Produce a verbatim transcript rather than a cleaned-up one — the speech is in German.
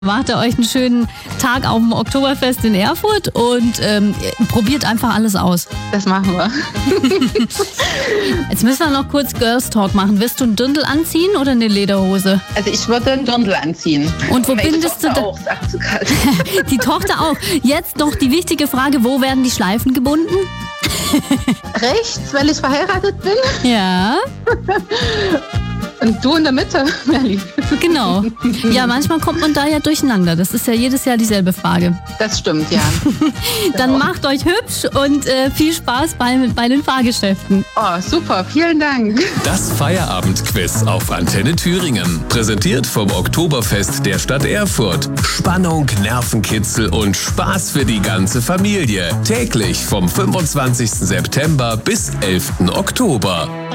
Macht ihr euch einen schönen Tag auf dem Oktoberfest in Erfurt und ähm, probiert einfach alles aus. Das machen wir. Jetzt müssen wir noch kurz Girls Talk machen. Wirst du einen Dirndl anziehen oder eine Lederhose? Also ich würde einen Dirndl anziehen. Und wo Meine bindest Tochter du da? auch, sagt zu kalt. Die Tochter auch. Jetzt noch die wichtige Frage, wo werden die Schleifen gebunden? Rechts, weil ich verheiratet bin. Ja. Und du in der Mitte, Merli. Genau. Ja, manchmal kommt man da ja durcheinander. Das ist ja jedes Jahr dieselbe Frage. Das stimmt, ja. Dann macht euch hübsch und äh, viel Spaß bei, bei den Fahrgeschäften. Oh, super. Vielen Dank. Das Feierabendquiz auf Antenne Thüringen. Präsentiert vom Oktoberfest der Stadt Erfurt. Spannung, Nervenkitzel und Spaß für die ganze Familie. Täglich vom fünfundzwanzigsten September bis elften Oktober.